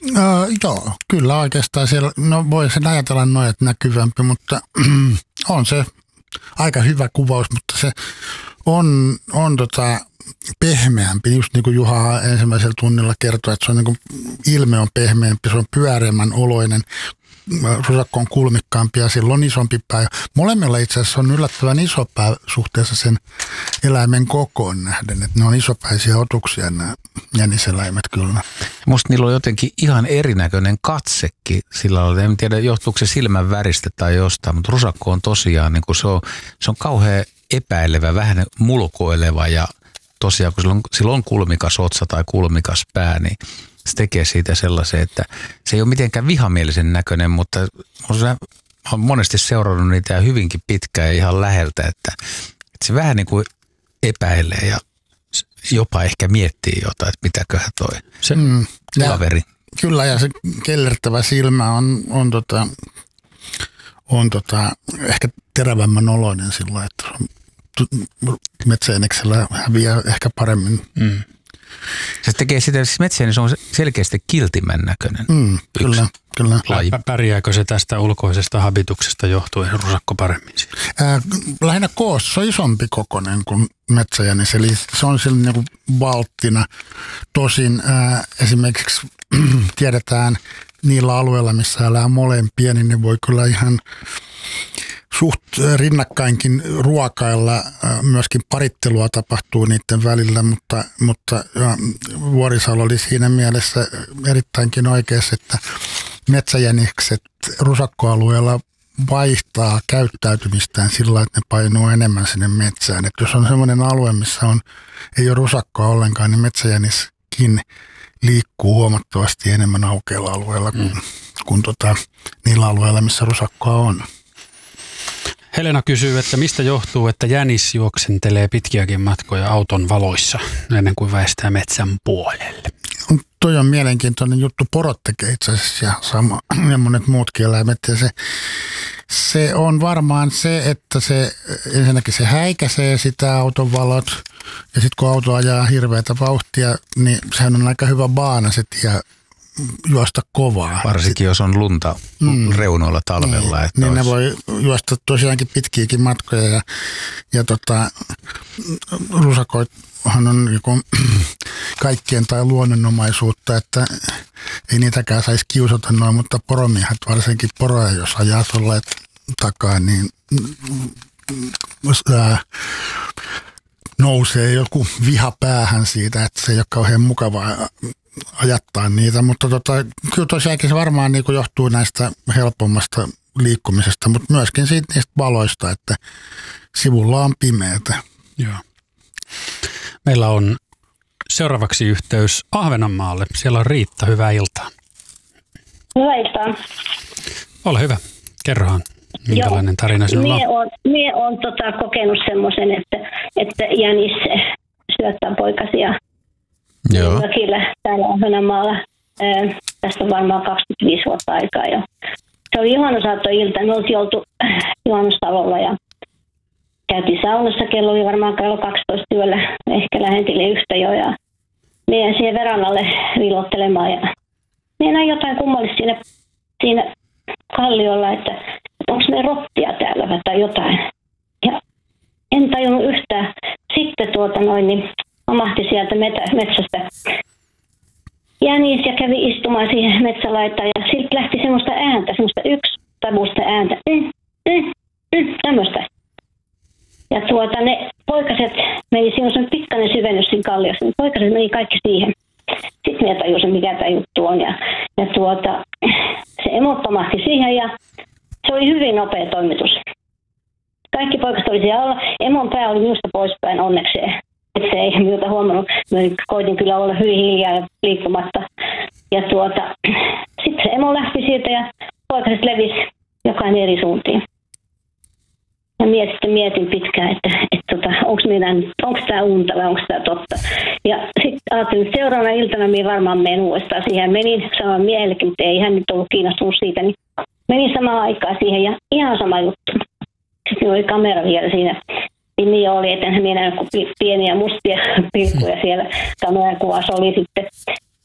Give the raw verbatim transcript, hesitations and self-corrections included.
Öö, joo, kyllä oikeastaan siellä, no voi sen ajatella noin, että näkyvämpi, mutta on se aika hyvä kuvaus, mutta se on, on tota pehmeämpi, just niin kuin Juha ensimmäisellä tunnilla kertoi, että se on niin kuin, ilme on pehmeämpi, se on pyöreämmän oloinen, rusakko on kulmikkaampi ja sillä on isompi pää. Molemmilla itse asiassa on yllättävän iso pää suhteessa sen eläimen kokoon nähden, että ne on isopäisiä otuksia nämä jäniseläimet kyllä. Musta niillä on jotenkin ihan erinäköinen katsekin sillä lailla. En tiedä, johtuuko se silmän väristä tai jostain, mutta rusakko on tosiaan, niin kuin se, on, se on kauhean epäilevä, vähän mulkoileva ja tosiaan kun sillä on, sillä on kulmikas otsa tai kulmikas pää, niin se tekee siitä sellaisen, että se ei ole mitenkään vihamielisen näköinen, mutta olen monesti seurannut niitä ja hyvinkin pitkään ja ihan läheltä, että, että se vähän niin kuin epäilee ja jopa ehkä miettii jotain, että mitäköhän toi se mm, kaveri. Kyllä, ja se kellertävä silmä on, on, tota, on tota, ehkä terävämmän oloinen sillä, että metsäjäniksellä häviää ehkä paremmin. Mm. Se tekee sitä, siis metsäjänis se on selkeästi kiltimän näköinen. Mm, kyllä, kyllä. Laji. Pärjääkö se tästä ulkoisesta habituksesta johtuen rusakko paremmin? Ää, lähinnä koossa se on isompi kokoinen kuin metsäjänis, eli se on sillä niin kuin valttina. Tosin ää, esimerkiksi tiedetään niillä alueilla, missä elää molempia, niin ne voi kyllä ihan suht rinnakkainkin ruokailla, myöskin parittelua tapahtuu niiden välillä, mutta, mutta Vuorisalo oli siinä mielessä erittäinkin oikeassa, että metsäjänikset rusakkoalueella vaihtaa käyttäytymistään sillä, että ne painuu enemmän sinne metsään. Että jos on sellainen alue, missä on, ei ole rusakkoa ollenkaan, niin metsäjäniskin liikkuu huomattavasti enemmän aukealla alueella kuin, mm. kuin tota, niillä alueilla, missä rusakkoa on. Helena kysyy, että mistä johtuu, että jänis juoksentelee pitkiäkin matkoja auton valoissa ennen kuin väistää metsän puolelle? Toi on mielenkiintoinen juttu. Porot tekee itse asiassa ja, sama, ja monet muutkin eläimet. Ja se, se on varmaan se, että se ensinnäkin se häikäisee sitä auton valot. Ja sitten kun auto ajaa hirveätä vauhtia, niin sehän on aika hyvä baana se tie juosta kovaa. Varsinkin jos on lunta mm. reunoilla talvella. Niin, että niin olisi... ne voi juosta tosiaankin pitkiäkin matkoja ja, ja tota, rusakoithan on joku kaikkien tai luonnonomaisuutta, että ei niitäkään saisi kiusata noin, mutta poromiehet varsinkin poroja, jos ajaa tuolla takaa, niin ää, nousee joku viha päähän siitä, että se ei ole kauhean mukavaa ajattaa niitä, mutta tota, kyllä tosiaankin se varmaan niin kuin johtuu näistä helpommasta liikkumisesta, mutta myöskin siitä niistä valoista, että sivulla on pimeätä. Joo. Meillä on seuraavaksi yhteys Ahvenanmaalle. Siellä on Riitta, hyvää iltaa. Hyvää iltaa. Ole hyvä, kerrohan, minkälainen Joo. tarina sinulla on. Mie on, mie on tota, kokenut semmoisen, että, että jänis syöttää poikasia. Joo. Mökillä täällä Ahvenanmaalla. Tästä on varmaan kaksikymmentäviisi vuotta aikaa jo. Se oli juhannusaattoilta. Me oltiin oltu juhannustalolla ja käytiin saunassa. Kello oli varmaan kello kaksitoista yöllä. Ehkä lähentille yhtä jo. Ja meidän siihen verannalle villottelemaan. Ja me näin jotain kummallista siinä, siinä kalliolla, että, että onko ne rottia täällä tai jotain. Ja en tajunnut yhtään. Sitten tuota noin, niin amahti sieltä metsästä jänis ja kävi istumaan siihen metsälaitaan ja siltä lähti semmoista ääntä, semmoista yksitavuista ääntä, mm, mm, mm, tämmöistä. Ja tuota ne poikaset meni, siinä on semmoinen pikkainen syvennys siinä kalliossa, niin poikaset meni kaikki siihen. Sitten minä tajusin, mikä tämä juttu on ja, ja tuota, se emo pamahti siihen ja se oli hyvin nopea toimitus. Kaikki poikaset oli siellä alla, emon pää oli minusta poispäin onnekseen. Että se ei minulta huomannut. Mä koitin kyllä olla hyvin hiljaa ja liikkumatta. Ja tuota, sitten se emo lähti siitä ja poikaset levisi jokainen eri suuntiin. Ja mie sitten mietin pitkään, että, että tota, onko tämä unta vai onko tämä totta. Ja sitten ajattelin, että seuraavana iltana minä varmaan menen uudestaan siihen. Menin samaan miehellekin, mutta ei hän nyt ollut kiinnostunut siitä. Niin menin samaan aikaan siihen ja ihan sama juttu. Sitten oli kamera vielä siinä. Niin oli, että enhän minä näin pieniä mustia pilkkuja siellä kameran kuvassa oli sitten.